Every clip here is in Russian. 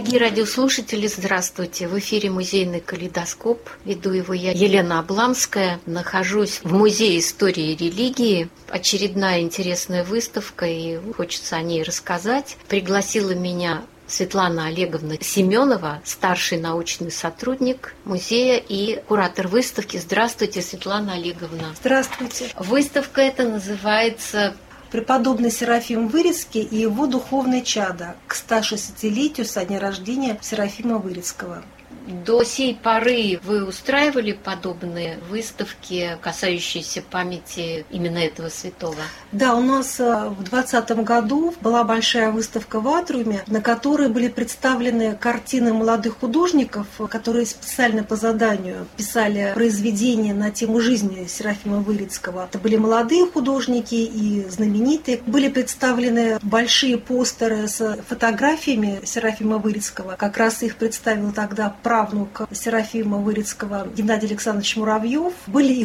Дорогие радиослушатели, здравствуйте! В эфире «Музейный калейдоскоп». Веду его я, Елена Обламская. Нахожусь в Музее истории и религии. Очередная интересная выставка, и хочется о ней рассказать. Пригласила меня Светлана Олеговна Семенова, старший научный сотрудник музея и куратор выставки. Здравствуйте, Светлана Олеговна. Здравствуйте. Выставка эта называется «Преподобный Серафим Вырицкий и его духовное чадо» к 160-летию со дня рождения Серафима Вырицкого. До сей поры вы устраивали подобные выставки, касающиеся памяти именно этого святого? Да, у нас в 2020 году была большая выставка в Атриуме, на которой были представлены картины молодых художников, которые специально по заданию писали произведения на тему жизни Серафима Вырицкого. Это были молодые художники и знаменитые. Были представлены большие постеры с фотографиями Серафима Вырицкого. Как раз их представил тогда правнук Серафима Вырицкого Геннадий Александрович Муравьев. Были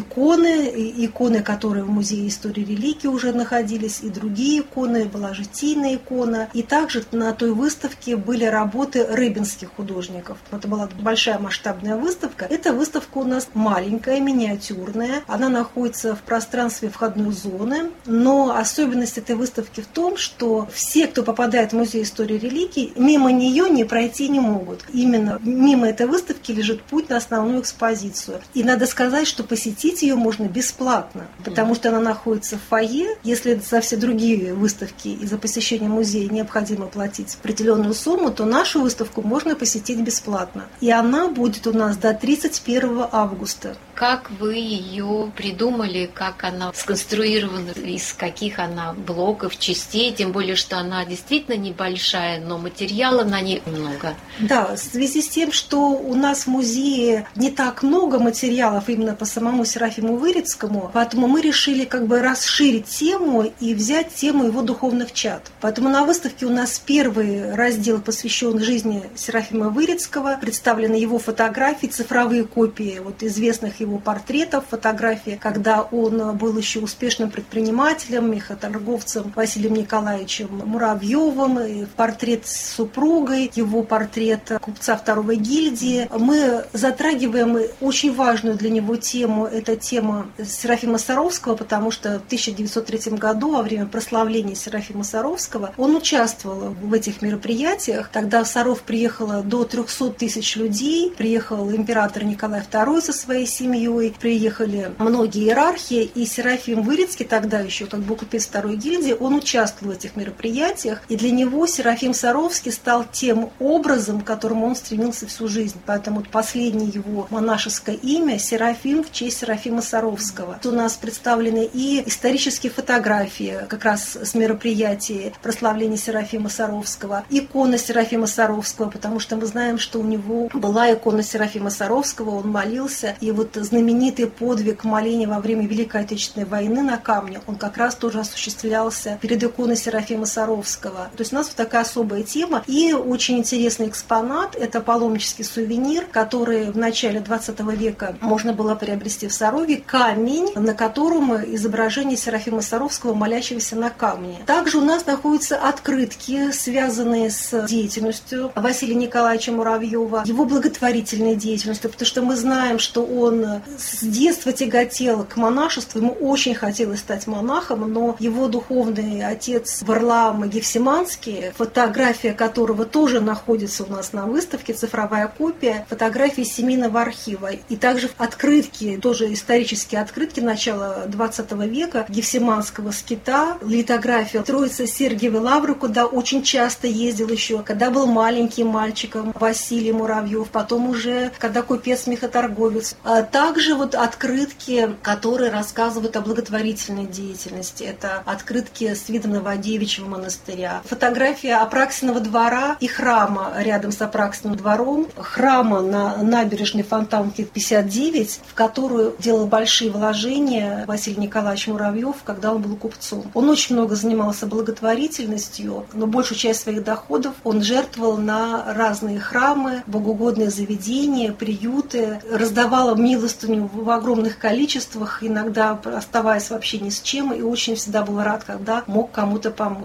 иконы, которые в Музее истории и религии уже находились, и другие иконы, была житийная икона. И также на той выставке были работы рыбинских художников. Это была большая масштабная выставка. Эта выставка у нас маленькая, миниатюрная. Она находится в пространстве входной зоны. Но особенность этой выставки в том, что все, кто попадает в Музей истории и религии, мимо нее не пройти не могут. Именно мимо этой выставки лежит путь на основную экспозицию. И надо сказать, что посетить ее можно бесплатно, потому что она находится в фойе. Если за все другие выставки и за посещение музея необходимо платить определенную сумму, то нашу выставку можно посетить бесплатно. И она будет у нас до 31 августа. Как вы ее придумали, как она сконструирована, из каких она блоков, частей, тем более, что она действительно небольшая, но материала на ней много. Да, в связи с тем, что у нас в музее не так много материалов именно по самому Серафиму Вырицкому, поэтому мы решили расширить тему и взять тему его духовных чад. Поэтому на выставке у нас первый раздел посвящен жизни Серафима Вырицкого, представлены его фотографии, цифровые копии известных его портретов, фотографии, когда он был еще успешным предпринимателем, мехоторговцем Василием Николаевичем Муравьевым, и портрет с супругой, его портрет купца второй гильдии. Мы затрагиваем очень важную для него тему, это тема Серафима Саровского, потому что в 1903 году, во время прославления Серафима Саровского, он участвовал в этих мероприятиях. Тогда в Саров приехало до 300 тысяч людей, приехал император Николай II со своей семьей, приехали многие иерархи, и Серафим Вырицкий, тогда еще купец второй гильдии, он участвовал в этих мероприятиях, и для него Серафим Саровский стал тем образом, к которому он стремился всю жизнь. Поэтому последнее его монашеское имя — Серафим, в честь Серафима Саровского. У нас представлены и исторические фотографии как раз с мероприятий прославления Серафима Саровского, икона Серафима Саровского, потому что мы знаем, что у него была икона Серафима Саровского, он молился, и знаменитый подвиг моления во время Великой Отечественной войны на камне, он как раз тоже осуществлялся перед иконой Серафима Саровского. То есть у нас такая особая тема. И очень интересный экспонат — это паломнический сувенир, который в начале 20 века можно было приобрести в Сарове. Камень, на котором изображение Серафима Саровского, молящегося на камне. Также у нас находятся открытки, связанные с деятельностью Василия Николаевича Муравьева, его благотворительной деятельностью, потому что мы знаем, что он с детства тяготел к монашеству, ему очень хотелось стать монахом, но его духовный отец Варлаам Гефсиманский, фотография которого тоже находится у нас на выставке, цифровая копия, фотографии семейного архива. И также открытки, тоже исторические открытки начала 20 века, Гефсиманского скита, литография Троицы Сергиевой Лавры, куда очень часто ездил еще, когда был маленьким мальчиком Василий Муравьев, потом уже, когда купец-мехоторговец. Также открытки, которые рассказывают о благотворительной деятельности. Это открытки с видом Новодевичьего монастыря. Фотография Апраксиного двора и храма рядом с Апраксиным двором. Храма на набережной Фонтанки 59, в которую делал большие вложения Василий Николаевич Муравьев, когда он был купцом. Он очень много занимался благотворительностью, но большую часть своих доходов он жертвовал на разные храмы, богоугодные заведения, приюты, раздавал милостыню в огромных количествах, иногда оставаясь вообще ни с чем, и очень всегда был рад, когда мог кому-то помочь.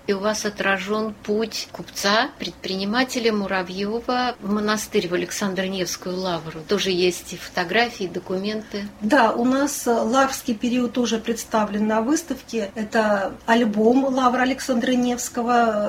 и у вас отражен путь купца, предпринимателя Муравьева в монастырь, в Александро-Невскую лавру. Тоже есть и фотографии, и документы. Да, у нас лаврский период тоже представлен на выставке. Это альбом Лавра Александра Невского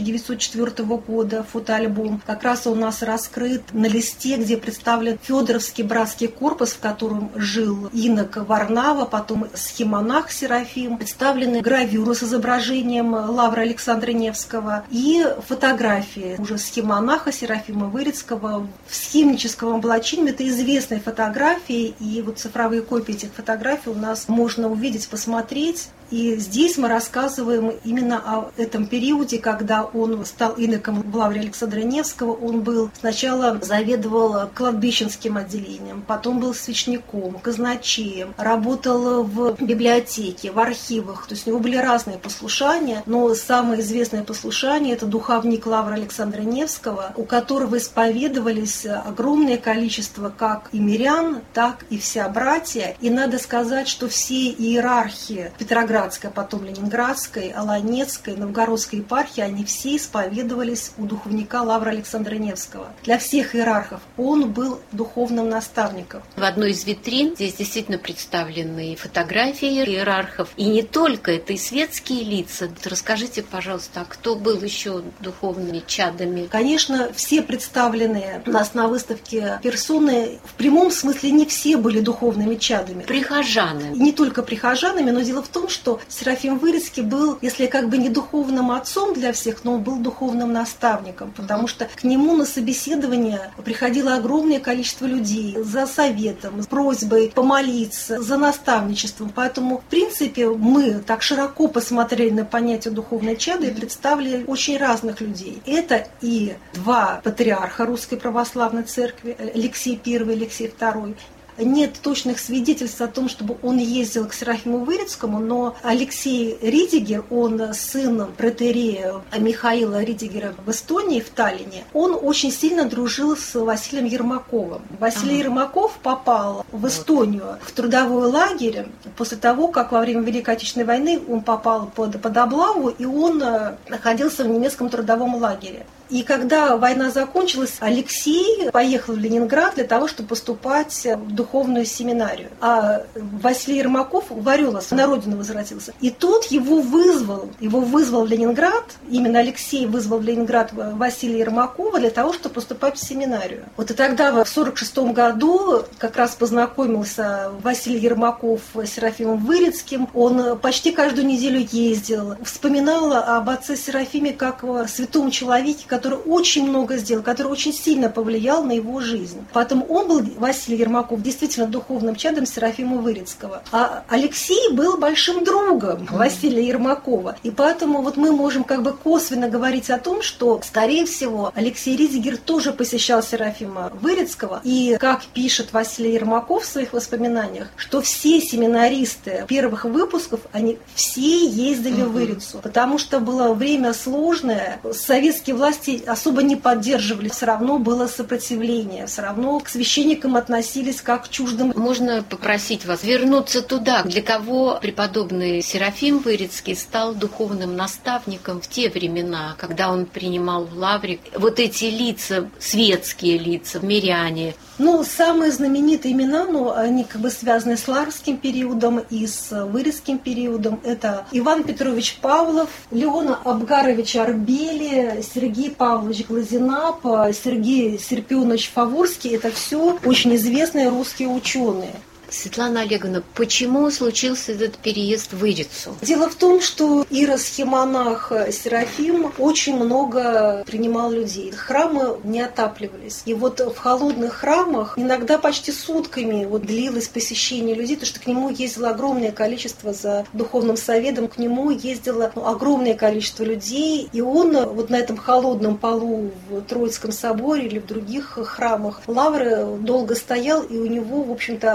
1904 года, фотоальбом. Как раз у нас раскрыт на листе, где представлен Федоровский братский корпус, в котором жил инок Варнава, потом схимонах Серафим. Представлены гравюры с изображением Лавра Александра Невского и фотографии уже схимонаха Серафима Вырицкого в схимническом облачении. Это известные фотографии, и вот цифровые копии этих фотографий у нас можно увидеть, посмотреть. И здесь мы рассказываем именно о этом периоде, когда он стал иноком в лавре Александра Невского. Он был сначала заведовал кладбищенским отделением, потом был свечником, казначеем, работал в библиотеке, в архивах. То есть у него были разные послушания, но самое известное послушание – это духовник лавры Александра Невского, у которого исповедовались огромное количество как и мирян, так и вся братья. И надо сказать, что все иерархи Петроградской, потом Ленинградской, Аланецкой, Новгородской епархии, они все исповедовались у духовника лавры Александра Невского. Для всех иерархов он был духовным наставником. В одной из витрин здесь действительно представлены фотографии иерархов. И не только, это и светские лица. Расскажите, пожалуйста, а кто был еще духовными чадами? Конечно, все представленные у нас на выставке персоны, в прямом смысле не все были духовными чадами. Прихожаны. И не только прихожанами, но дело в том, что Серафим Вырицкий был, если как бы не духовным отцом для всех, но он был духовным наставником, потому что к нему на собеседование приходило огромное количество людей за советом, с просьбой помолиться, за наставничеством. Поэтому, в принципе, мы так широко посмотрели на понятие духовной чады и представили очень разных людей. Это и два патриарха Русской Православной Церкви, Алексей I, Алексей II. Нет точных свидетельств о том, чтобы он ездил к Серафиму Вырицкому, но Алексей Ридигер, он сын протоиерея Михаила Ридигера в Эстонии, в Таллине, он очень сильно дружил с Василием Ермаковым. Василий Ермаков попал в Эстонию в трудовой лагерь после того, как во время Великой Отечественной войны он попал под облаву, и он находился в немецком трудовом лагере. И когда война закончилась, Алексей поехал в Ленинград для того, чтобы поступать в духовную семинарию. А Василий Ермаков в Орёловск на родину возвратился. И тут его вызвал в Ленинград, именно Алексей вызвал в Ленинград Василия Ермакова для того, чтобы поступать в семинарию. Вот и тогда, в 1946 году, как раз познакомился Василий Ермаков с Серафимом Вырицким. Он почти каждую неделю ездил, вспоминал об отце Серафиме как о святом человеке, который очень много сделал, который очень сильно повлиял на его жизнь. Поэтому он был, Василий Ермаков, действительно духовным чадом Серафима Вырицкого. А Алексей был большим другом Василия Ермакова. И поэтому вот мы можем как бы косвенно говорить о том, что, скорее всего, Алексей Ридигер тоже посещал Серафима Вырицкого. И, как пишет Василий Ермаков в своих воспоминаниях, что все семинаристы первых выпусков, они все ездили в Вырицу. Потому что было время сложное, советские власти особо не поддерживали, все равно было сопротивление, все равно к священникам относились как к чуждым. Можно попросить вас вернуться туда, для кого преподобный Серафим Вырицкий стал духовным наставником в те времена, когда он принимал в лавре вот эти лица, светские лица, миряне. Ну, самые знаменитые имена, они как бы связаны с лаврским периодом и с Вырицким периодом. Это Иван Петрович Павлов, Леон Абгарович Арбели, Сергей Павлович Глазенап, Сергей Серпионович Фаворский. Это все очень известные русские ученые. Светлана Олеговна, почему случился этот переезд в Вырицу? Дело в том, что иеросхимонах Серафим очень много принимал людей. Храмы не отапливались. И вот в холодных храмах иногда почти сутками длилось посещение людей, потому что к нему ездило огромное количество, за духовным советом к нему ездило огромное количество людей. И он на этом холодном полу в Троицком соборе или в других храмах лавры долго стоял, и у него, в общем-то, болезнь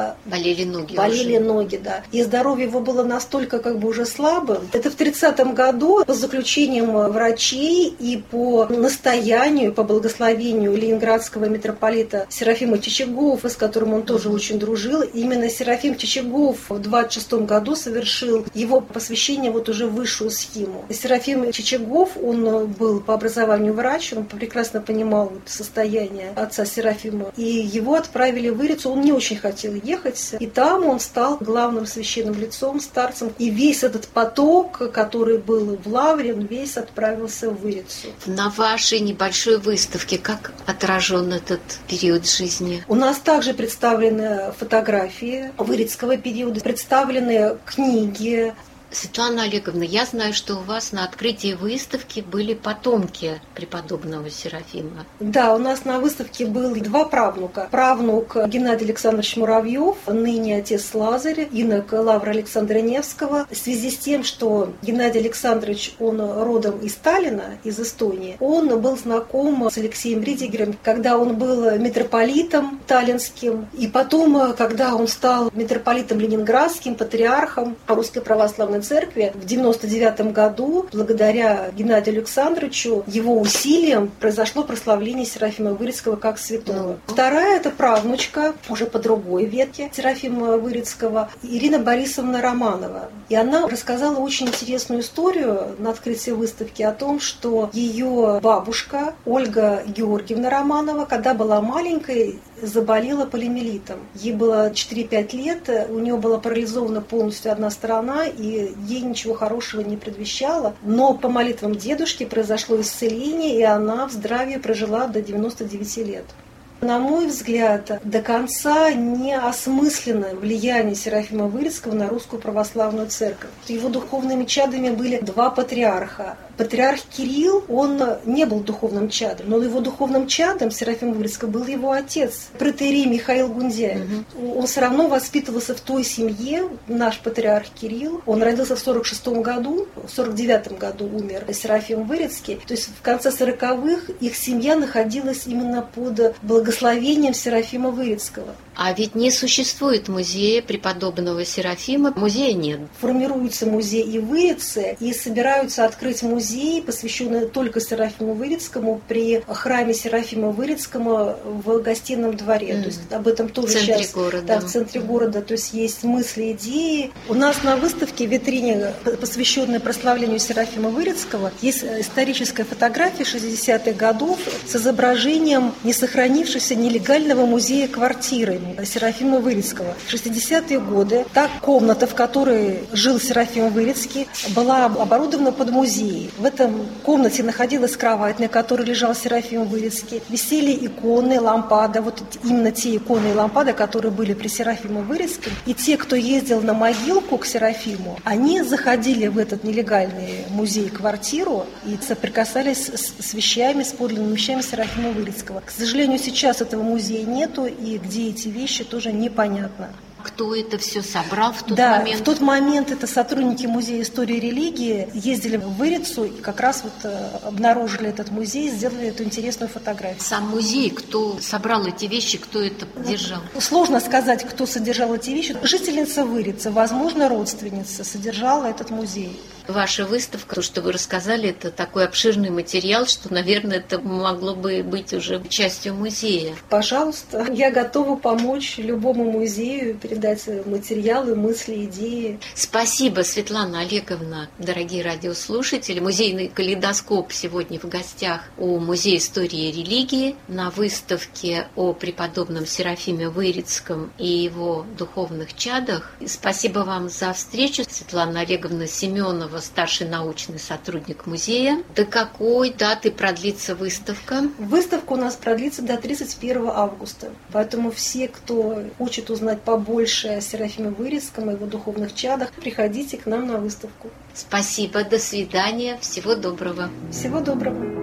болели ноги. Болели ноги, да. И здоровье его было настолько уже слабым. Это в 30-м году по заключениям врачей и по настоянию, по благословению ленинградского митрополита Серафима Чичагова, с которым он тоже очень дружил, именно Серафим Чичагов в 26-м году совершил его посвящение уже в высшую схему. Серафим Чичагов, он был по образованию врач, он прекрасно понимал состояние отца Серафима, и его отправили в Вырицу. Он не очень хотел ехать, и там он стал главным священным лицом, старцем, и весь этот поток, который был в Лавре, он весь отправился в Вырицу. На вашей небольшой выставке как отражен этот период жизни? У нас также представлены фотографии вырицкого периода, представлены книги. Светлана Олеговна, я знаю, что у вас на открытии выставки были потомки преподобного Серафима. Да, у нас на выставке был 2 правнука. Правнук Геннадий Александрович Муравьев, ныне отец Лазарь, инок Лавра Александра Невского. В связи с тем, что Геннадий Александрович, он родом из Таллина, из Эстонии, он был знаком с Алексеем Ридигером, когда он был митрополитом таллинским, и потом, когда он стал митрополитом ленинградским, патриархом Русской Православной Церкви, в 99 году, благодаря Геннадию Александровичу, его усилиям произошло прославление Серафима Вырицкого как святого. Вторая – это правнучка, уже по другой ветке Серафима Вырицкого, Ирина Борисовна Романова. И она рассказала очень интересную историю на открытии выставки о том, что ее бабушка Ольга Георгиевна Романова, когда была маленькой, заболела полиомиелитом. Ей было 4-5 лет, у нее была парализована полностью одна сторона, и ей ничего хорошего не предвещало. Но по молитвам дедушки произошло исцеление, и она в здравии прожила до 99 лет. На мой взгляд, до конца не осмыслено влияние Серафима Вырицкого на Русскую Православную Церковь. Его духовными чадами были 2 патриарха. Патриарх Кирилл, он не был духовным чадом, но его духовным чадом Серафима Вырицкого был его отец, протоиерей Михаил Гундяев. Он все равно воспитывался в той семье, наш патриарх Кирилл. Он родился в 46-м году, в 49-м году умер Серафим Вырицкий. То есть в конце 40-х их семья находилась именно под благословением Серафима Вырицкого. А ведь не существует музея преподобного Серафима, музея нет. Формируется музей и в Вырице, и собираются открыть музей, посвященный только Серафиму Вырицкому, при храме Серафима Вырицкого в Гостином дворе. То есть об этом тоже в центре сейчас города. Да, в центре города. То есть есть мысли, идеи. У нас на выставке, в витрине, посвященной прославлению Серафима Вырицкого, есть историческая фотография 60-х годов с изображением несохранившегося нелегального музея квартиры Серафима Вырицкого. В 60-е годы та комната, в которой жил Серафим Вырицкий, была оборудована под музей. В этом комнате находилась кровать, на которой лежал Серафим Вырицкий. Висели иконы, лампады, вот именно те иконы и лампады, которые были при Серафиме Вырицком. И те, кто ездил на могилку к Серафиму, они заходили в этот нелегальный музей-квартиру и соприкасались с вещами, с подлинными вещами Серафима Вырицкого. К сожалению, сейчас этого музея нету, и где эти вещи тоже непонятно. Кто это все собрал в тот Да, момент? в тот момент это сотрудники Музея истории и религии ездили в Вырицу и как раз обнаружили этот музей, сделали эту интересную фотографию. Сам музей, кто собрал эти вещи, кто это держал? Сложно сказать, кто содержал эти вещи. Жительница Вырицы, возможно, родственница, содержала этот музей. Ваша выставка, то, что вы рассказали, это такой обширный материал, что, наверное, это могло бы быть уже частью музея. Пожалуйста, я готова помочь любому музею, передать материалы, мысли, идеи. Спасибо, Светлана Олеговна, дорогие радиослушатели. Музейный калейдоскоп сегодня в гостях у Музея истории и религии на выставке о преподобном Серафиме Вырицком и его духовных чадах. Спасибо вам за встречу. Светлана Олеговна Семенова, старший научный сотрудник музея. До какой даты продлится выставка? Выставка у нас продлится до 31 августа. Поэтому все, кто хочет узнать побольше о Серафиме Вырицком и его духовных чадах, приходите к нам на выставку. Спасибо, до свидания, всего доброго. Всего доброго.